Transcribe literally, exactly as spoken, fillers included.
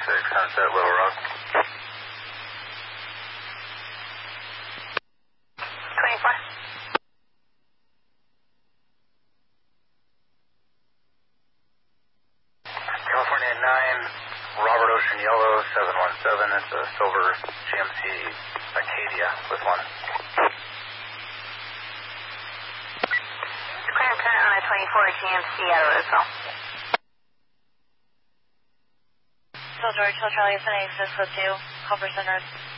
six, Sunset, Little Rock. twenty-four. California nine, Robert Ocean Yellow, seven one seven. It's a silver G M C Acadia with one. Clear current on a twenty-four G M C out of Roseville. Hill George, Hill Charlie, F N A, Cisco two, Culberson Road.